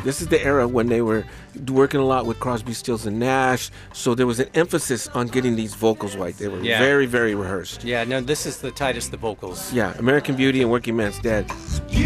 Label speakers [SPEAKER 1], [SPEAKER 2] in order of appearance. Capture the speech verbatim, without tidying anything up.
[SPEAKER 1] This is the era when they were working a lot with Crosby, Stills, and Nash, so there was an emphasis on getting these vocals right. They were
[SPEAKER 2] Yeah.
[SPEAKER 1] very, very rehearsed.
[SPEAKER 2] Yeah, no, this is the tightest the vocals.
[SPEAKER 1] Yeah, American Beauty and Working Man's Dead.